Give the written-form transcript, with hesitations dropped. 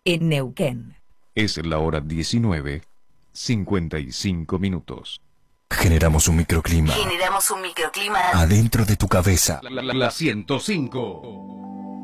en Neuquén. Es la hora 19:55. Generamos un microclima Generamos un microclima adentro de tu cabeza. La 105.